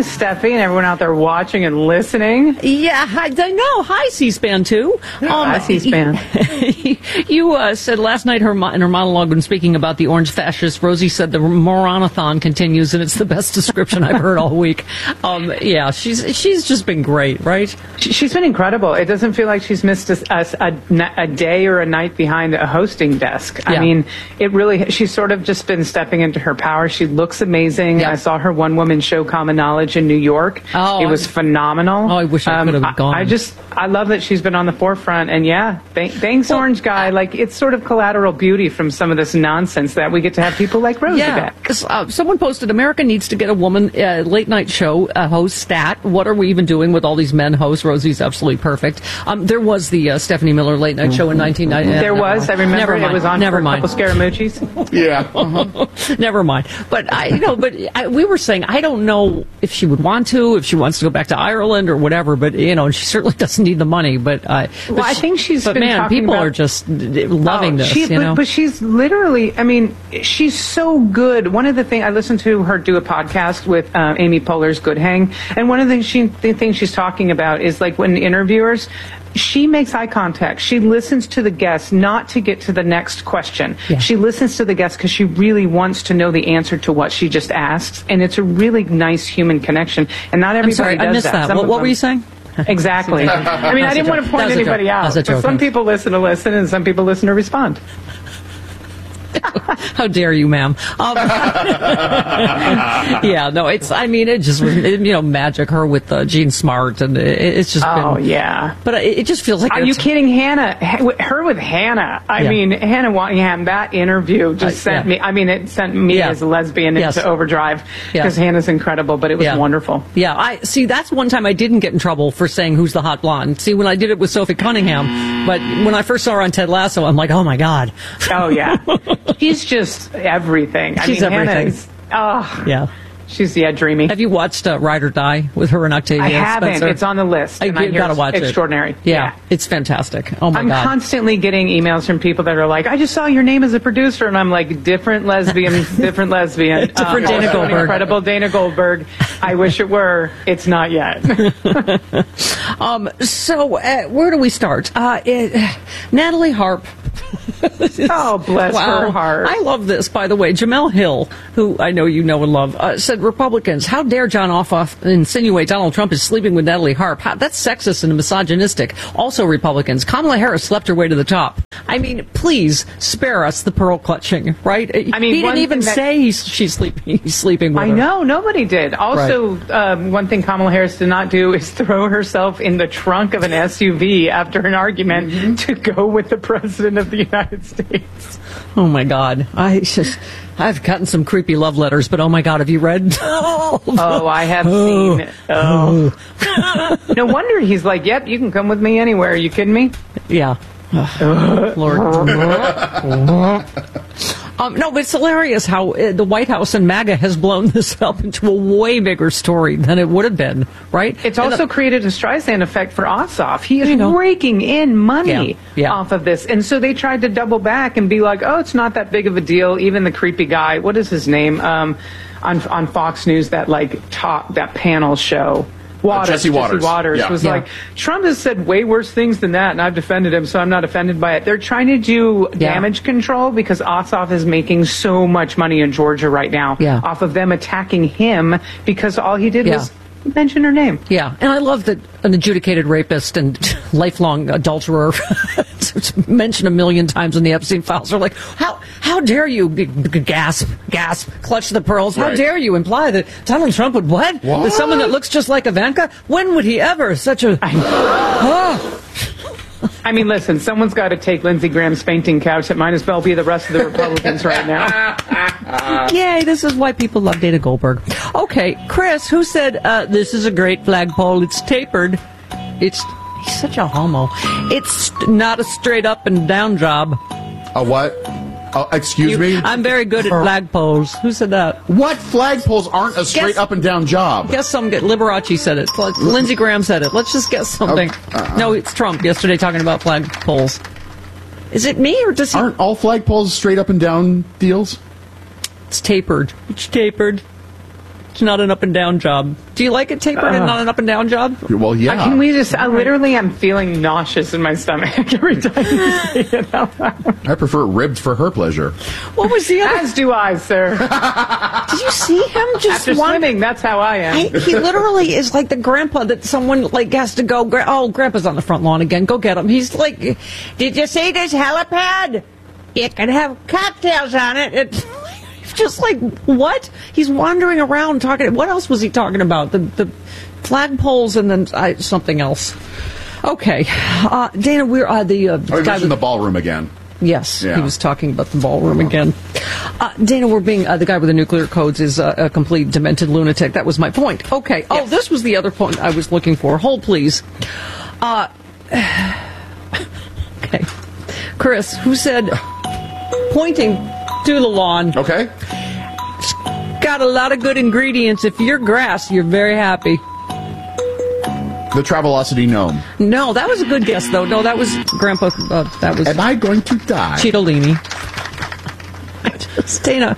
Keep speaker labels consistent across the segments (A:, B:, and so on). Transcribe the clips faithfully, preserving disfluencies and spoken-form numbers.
A: Steffi, and everyone out there watching and listening.
B: Yeah, I, I know. Hi, C-SPAN, too.
A: Um, Hi, C-SPAN.
B: You uh, said last night her in her monologue when speaking about the orange fascists, Rosie said the moronathon continues, and it's the best description I've heard all week. Um, yeah, she's she's just been great, right?
A: She's been incredible. It doesn't feel like she's missed a, a, a day or a night behind a hosting desk.
B: Yeah.
A: I mean, it really, she's sort of just been stepping into her power. She looks amazing.
B: Yeah.
A: I saw her one-woman show, Common Knowledge, in New York.
B: Oh,
A: it was
B: I,
A: phenomenal.
B: Oh, I wish I could have
A: um,
B: gone.
A: I, I just, I love that she's been on the forefront. And yeah, thanks, well, Orange Guy. Like, it's sort of collateral beauty from some of this nonsense that we get to have people like Rosie
B: yeah.
A: back.
B: Uh, someone posted, America needs to get a woman uh, late night show uh, host stat. What are we even doing with all these men hosts? Rosie's absolutely perfect. Um, there was the uh, Stephanie Miller late night show in nineteen ninety.
A: There
B: uh,
A: was. I remember
B: never mind.
A: it was on
B: never
A: for
B: mind.
A: a couple Scaramucci's.
C: Yeah. Uh-huh.
B: Never mind. But I, you know, but I, we were saying I don't know if she would want to, if she wants to go back to Ireland or whatever. But you know, she certainly doesn't need the money. But, uh,
A: well,
B: but
A: I think she's.
B: But
A: been
B: man,
A: talking
B: people
A: about,
B: are just loving
A: oh,
B: this.
A: She,
B: you
A: but,
B: know,
A: but she's literally. I mean, she's so good. One of the things I listened to her do a podcast with uh, Amy Poehler's Good Hang, and one of the things, she, the things she's talking about is like when interviewers. She makes eye contact. She listens to the guests, not to get to the next question.
B: Yeah.
A: She listens to the guests because she really wants to know the answer to what she just asks, and it's a really nice human connection. And not everybody
B: I'm sorry,
A: does
B: I missed
A: that.
B: that. What, what were you saying?
A: Exactly. I mean, I didn't want to point anybody out. But some people listen to listen, and some people listen to respond.
B: How dare you, ma'am? Um, yeah, no, it's, I mean, it just was, it, you know, magic, her with uh, Gene Smart, and it, it's just
A: oh,
B: been,
A: yeah.
B: But it, it just feels like...
A: Are you kidding, Hannah? Her with Hannah. I
B: yeah.
A: mean, Hannah Waddingham, that interview just uh, sent yeah. me, I mean, it sent me
B: yeah.
A: as a lesbian
B: yes.
A: into overdrive, because
B: yeah.
A: Hannah's incredible, but it was
B: yeah.
A: wonderful.
B: Yeah, I see, that's one time I didn't get in trouble for saying who's the hot blonde. See, when I did it with Sophie Cunningham, but when I first saw her on Ted Lasso, I'm like, oh my God.
A: Oh, yeah. She's just everything.
B: She's
A: I mean,
B: everything.
A: Hannah's, oh,
B: yeah.
A: She's, yeah, dreamy.
B: Have you watched uh, Ride or Die with her and Octavia
A: I haven't.
B: Spencer?
A: It's on the list.
B: I,
A: and I
B: you gotta watch
A: extraordinary.
B: it. Yeah, yeah, it's fantastic. Oh my
A: I'm
B: God.
A: I'm constantly getting emails from people that are like, I just saw your name as a producer, and I'm like, different lesbian, different lesbian.
B: different
A: um,
B: Dana Goldberg.
A: Incredible Dana Goldberg. I wish it were. It's not yet.
B: um, so, uh, where do we start? Uh, it, Natalie Harp.
A: Oh, bless
B: wow.
A: her heart.
B: I love this, by the way. Jamel Hill, who I know you know and love, uh, said, Republicans, how dare John Ossoff insinuate Donald Trump is sleeping with Natalie Harp? How, that's sexist and misogynistic. Also, Republicans, Kamala Harris slept her way to the top. I mean, please spare us the pearl clutching, right?
A: I mean,
B: he didn't even that, say he's, she's sleeping, he's sleeping with
A: I
B: her.
A: I know, nobody did. Also,
B: right.
A: um, one thing Kamala Harris did not do is throw herself in the trunk of an S U V after an argument mm-hmm. to go with the President of the United States.
B: Oh my God. I just, I've gotten some creepy love letters, but oh my God, have you read?
A: Oh, I have
B: oh.
A: seen. Oh. No wonder he's like, yep, you can come with me anywhere. Are you kidding me?
B: Yeah. Lord. Um, no, but it's hilarious how uh, the White House and MAGA has blown this up into a way bigger story than it would have been, right?
A: It's also
B: the,
A: created a Streisand effect for Ossoff. He is raking in money
B: yeah, yeah.
A: off of this. And so they tried to double back and be like, oh, it's not that big of a deal. Even the creepy guy, what is his name, um, on, on Fox News, that like talk, that panel show. Waters,
C: uh, Jesse Waters,
A: Jesse Waters
C: yeah.
A: was
B: yeah.
A: like, Trump has said way worse things than that, and I've defended him, so I'm not offended by it. They're trying to do
B: yeah.
A: damage control because Ossoff is making so much money in Georgia right now
B: yeah.
A: off of them attacking him because all he did
B: yeah.
A: was mention her name.
B: Yeah, and I love that an adjudicated rapist and lifelong adulterer mentioned a million times in the Epstein files are like, how how dare you g- g- gasp, gasp, clutch the pearls? How
C: right.
B: dare you imply that Donald Trump would what?
C: What?
B: With someone that looks just like Ivanka? When would he ever? Such a... oh.
A: I mean, listen, someone's got to take Lindsey Graham's fainting couch. It might as well be the rest of the Republicans right now.
B: Yay, this is why people love Dana Goldberg. Okay, Chris, who said, uh, this is a great flagpole. It's tapered. It's... He's such a homo. It's not a straight up and down job.
C: A what? Oh, excuse
B: you,
C: me?
B: I'm very good at flagpoles. Who said that?
C: What? Flagpoles aren't a straight
B: guess,
C: up and down job.
B: Guess some. Liberace said it. Lindsey Graham said it. Let's just guess something.
C: Okay. Uh,
B: no, it's Trump yesterday talking about flagpoles. Is it me or does he?
C: Aren't all flagpoles straight up and down deals?
B: It's tapered. It's tapered. It's not an up and down job. Do you like it tapered uh, and not an up and down job?
C: Well, yeah.
A: Uh, can we just, I literally am feeling nauseous in my stomach every time you say it out loud.
C: I prefer it ribbed for her pleasure.
B: What was the other?
A: As do I, sir.
B: Did you see him just
A: After
B: one...
A: swimming, that's how I am.
B: I, he literally is like the grandpa that someone like has to go, gra- oh, grandpa's on the front lawn again, go get him. He's like, did you see this helipad? It can have cocktails on it. It's just like, what? He's wandering around talking. What else was he talking about? The the flagpoles and then uh, something else. Okay. Uh, Dana, we're uh, the... Uh,
C: oh, you mentioned the ballroom again.
B: Yes,
C: yeah.
B: He was talking about the ballroom again. Uh, Dana, we're being... Uh, the guy with the nuclear codes is uh, a complete demented lunatic. That was my point. Okay. Yes. Oh, this was the other point I was looking for. Hold, please. Uh, okay. Chris, who said... Pointing to the lawn.
C: Okay.
B: It's got a lot of good ingredients. If you're grass, you're very happy.
C: The Travelocity gnome.
B: No, that was a good guess, though. No, that was Grandpa. Uh, that was.
C: Am I going to die?
B: Cheetolini. Dana.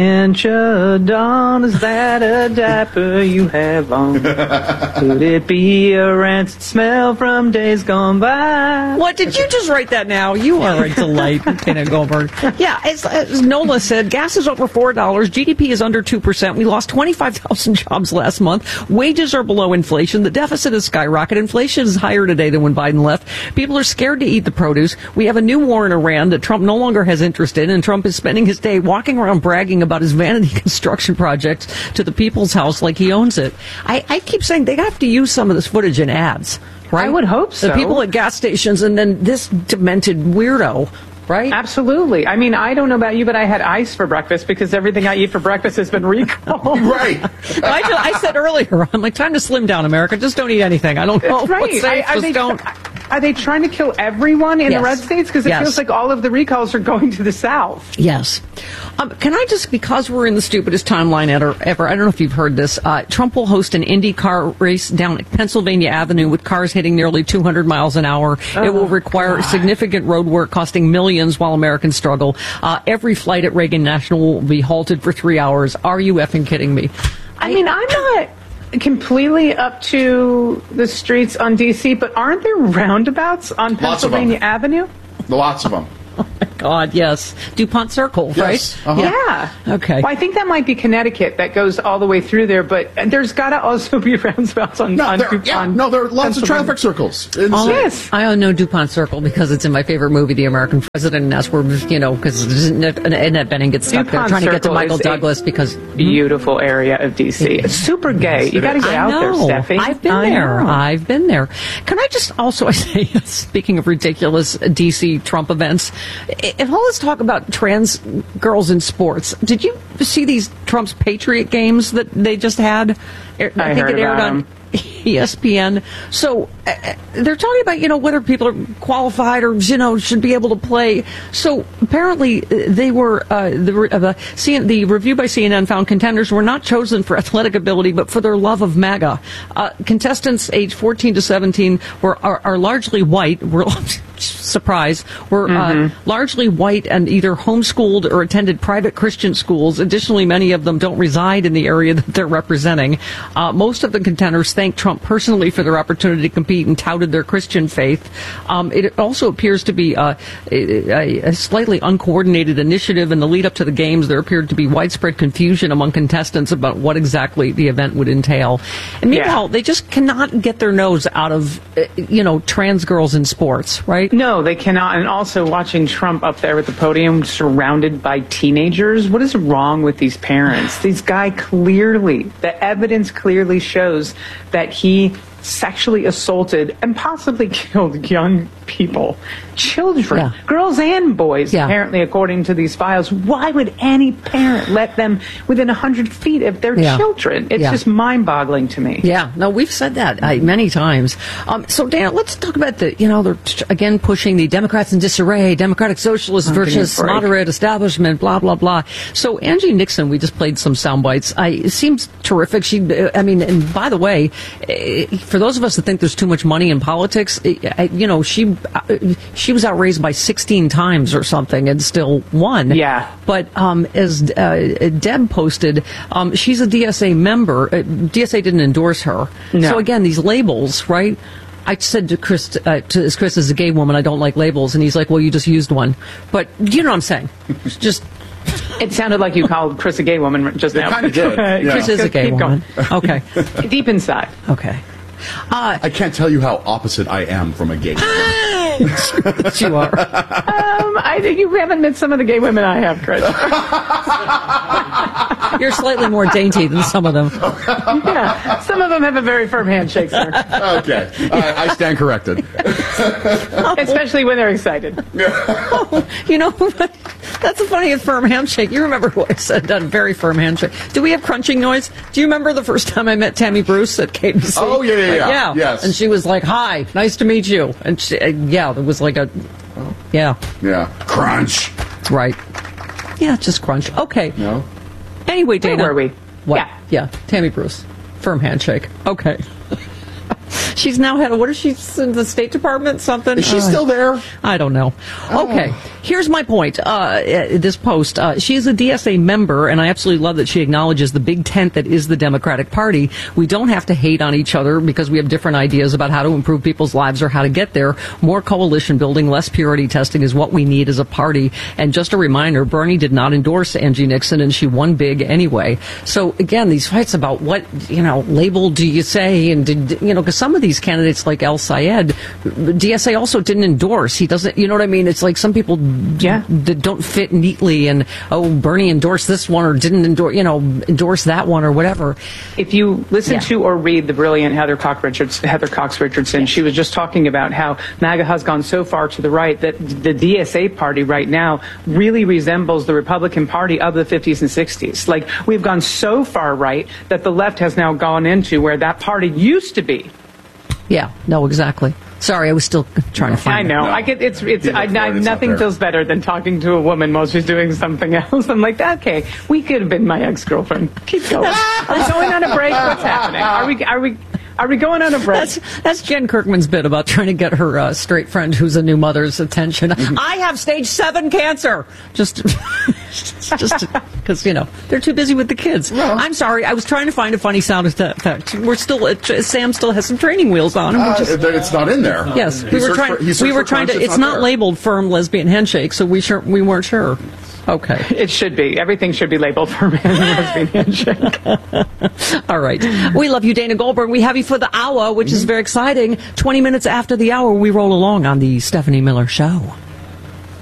A: Dementia dawn, is that a diaper you have on? Could it be a rancid smell from days gone by?
B: What, did you just write that now? You are a delight, Dana Goldberg. Yeah, as, as Nola said, gas is over four dollars, G D P is under two percent, we lost twenty-five thousand jobs last month, wages are below inflation, the deficit is skyrocketed, inflation is higher today than when Biden left, people are scared to eat the produce, we have a new war in Iran that Trump no longer has interest in, and Trump is spending his day walking around bragging about his vanity construction projects to the People's House like he owns it. I, I keep saying they have to use some of this footage in ads, right?
A: I would hope so.
B: The people at gas stations and then this demented weirdo, right?
A: Absolutely. I mean, I don't know about you, but I had ice for breakfast because everything I eat for breakfast has been recalled.
C: Right.
B: I, just, I said earlier, I'm like, time to slim down, America. Just don't eat anything. I don't know.
A: That's right.
B: What's safe.
A: I,
B: Just
A: they,
B: don't.
A: Are they trying to kill everyone in
B: Yes.
A: the red states? Because it
B: Yes.
A: feels like all of the recalls are going to the South.
B: Yes. Um, can I just, because we're in the stupidest timeline ever, ever I don't know if you've heard this, uh, Trump will host an Indy car race down Pennsylvania Avenue with cars hitting nearly two hundred miles an hour.
A: Oh,
B: it will require
A: God.
B: significant road work costing millions while Americans struggle. Uh, every flight at Reagan National will be halted for three hours. Are you effing kidding me?
A: I mean, I'm not completely up to the streets on D C, but aren't there roundabouts on
C: Lots of
A: Pennsylvania
C: them.
A: Avenue?
C: Lots of them.
B: God, yes. DuPont Circle,
C: Yes.
B: right?
C: Uh-huh.
A: Yeah.
B: Okay.
A: Well, I think that might be Connecticut that goes all the way through there, but there's got to also be roundabouts on,
C: No,
A: on
C: there,
A: DuPont.
C: yeah, no, there are lots of
A: Pennsylvania.
C: traffic circles. Insane.
B: Oh,
A: Yes.
B: I know DuPont Circle because it's in my favorite movie, The American President, and that's where, you know, because Annette Bening gets stuck there
A: DuPont
B: trying to get to
A: Circle
B: Michael
A: is a
B: Douglas because...
A: Beautiful area of D C. It's super gay. You got to get
B: I
A: out
B: know.
A: there, Steffi.
B: I've been
A: I
B: there.
A: know.
B: I've been there. Can I just also I say, speaking of ridiculous D C Trump events, if all this talk about trans girls in sports, did you see these Trump's Patriot games that they just had? I,
A: I
B: think
A: heard
B: it aired
A: about
B: on
A: them.
B: E S P N. So uh, they're talking about, you know, whether people are qualified or, you know, should be able to play. So apparently uh, they were, uh, the, uh, the, C N, the review by C N N found contenders were not chosen for athletic ability, but for their love of MAGA. Uh, contestants aged fourteen to seventeen were, are, are largely white, were, surprise, were
A: Mm-hmm.
B: uh, largely white and either homeschooled or attended private Christian schools. Additionally, many of them don't reside in the area that they're representing. Uh, most of the contenders thanked Trump personally for their opportunity to compete and touted their Christian faith. Um, it also appears to be uh, a, a slightly uncoordinated initiative. In the lead up to the games, there appeared to be widespread confusion among contestants about what exactly the event would entail. And meanwhile,
A: Yeah.
B: they just cannot get their nose out of, uh, you know, trans girls in sports, right?
A: No, they cannot. And also watching Trump up there at the podium surrounded by teenagers. What is wrong with these parents? This guy clearly, the evidence clearly shows that he sexually assaulted and possibly killed young people, children,
B: Yeah.
A: girls and boys,
B: Yeah.
A: apparently, according to these files. Why would any parent let them within one hundred feet of their
B: Yeah.
A: children? It's
B: Yeah.
A: just mind-boggling to me.
B: Yeah, no, we've said that uh, many times. Um, so, Dan, let's talk about the, you know, they're t- again pushing the Democrats in disarray, Democratic Socialists
A: Oh, give me a
B: versus
A: break.
B: moderate establishment, blah, blah, blah. So, Angie Nixon, we just played some sound bites. I, it seems terrific. She, uh, I mean, and by the way, uh, for for those of us that think there's too much money in politics, it, you know, she she was outraised by sixteen times or something and still won.
A: Yeah.
B: But um, as uh, Deb posted, um, she's a D S A member. Uh, D S A didn't endorse her.
A: No.
B: So again, these labels, right? I said to Chris, uh, to Chris as a gay woman, I don't like labels, and he's like, "Well, you just used one." But you know what I'm saying? Just.
A: It sounded like you called Chris a gay woman just
C: It
A: now.
C: kind of did. Yeah.
B: Chris is a gay
A: Keep
B: woman. Okay.
A: going. Deep inside.
B: Okay. Uh,
C: I can't tell you how opposite I am from a gay woman.
B: you are.
A: Um, I think you haven't met some of the gay women I have, Chris.
B: You're slightly more dainty than some of them.
A: Yeah, some of them have a very firm handshake, sir.
C: Okay. I, I stand corrected.
A: Especially when they're excited.
B: You know, that's a funny firm handshake. You remember what I said, that very firm handshake. Do we have crunching noise? Do you remember the first time I met Tammy Bruce at K B C?
C: Oh, yeah, yeah, yeah.
B: Yeah.
C: Yes.
B: And she was like, "Hi, nice to meet you." And she, uh, yeah, there was like a, yeah.
C: Yeah. Crunch.
B: Right. Yeah, just crunch. Okay.
C: No?
B: Anyway, Dana.
A: Where were we?
B: What?
A: Yeah.
B: Yeah, Tammy Bruce. Firm handshake. Okay. She's now head of, what is she, in the State Department, something?
C: Is she
B: Uh,
C: still there?
B: I don't know. Okay, here's my point. Uh, this post, uh, she is a D S A member, and I absolutely love that she acknowledges the big tent that is the Democratic Party. We don't have to hate on each other because we have different ideas about how to improve people's lives or how to get there. More coalition building, less purity testing is what we need as a party. And just a reminder, Bernie did not endorse Angie Nixon, and she won big anyway. So again, these fights about what, you know, label do you say, and did, you know, because some of these candidates like El Sayed, D S A also didn't endorse. He doesn't, you know what I mean? It's like some people
A: Yeah.
B: d- don't fit neatly, and oh, Bernie endorsed this one or didn't endorse, you know, endorse that one or whatever.
A: If you listen
B: Yeah.
A: to or read the brilliant Heather Cox Richardson, Heather Cox Richardson, she was just talking about how MAGA has gone so far to the right that the D S A party right now really resembles the Republican Party of the fifties and sixties. Like, we've gone so far right that the left has now gone into where that party used to be.
B: Yeah, no, exactly. Sorry, I was still trying to
A: I
B: find it.
A: know.
C: No.
A: I get it's it's.
C: You
A: I,
C: look for
A: I,
C: it, it's not
A: nothing
C: there.
A: feels better than talking to a woman while she's doing something else. I'm like, okay, we could have been my ex-girlfriend. Keep going. Are we going on a break? What's happening? Are we? Are we? Are we going on a break?
B: That's that's Jen Kirkman's bit about trying to get her uh, straight friend who's a new mother's attention. I have stage seven cancer. Just, just because you know they're too busy with the kids. I'm sorry. I was trying to find a funny sound effect. We're still uh, Sam still has some training wheels on. And we're
C: Uh,
B: just,
C: it- it's not in there.
B: yes,
C: He
B: we were
C: searched
B: trying.
C: for- he searched
B: we were
C: for
B: trying to.
C: crunch,
B: It's not
C: there.
B: labeled firm lesbian handshake, so we sure we weren't sure. Okay.
A: It should be. Everything should be labeled for man and lesbian handshake.
B: All right. We love you, Dana Goldberg. We have you for the hour, which is very exciting. twenty minutes after the hour, we roll along on the Stephanie Miller Show.